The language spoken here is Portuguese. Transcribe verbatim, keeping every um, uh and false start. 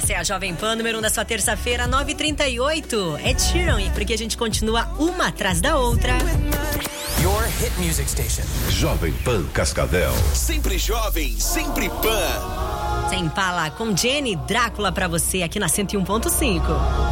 Essa é a Jovem Pan, número um da sua terça-feira, nove e trinta e oito. É Sheeran, e porque a gente continua uma atrás da outra. Your hit music station. Jovem Pan Cascavel. Sempre jovem, sempre Pan. Sem Pala, com Jenny Drácula pra você aqui na cento e um ponto cinco.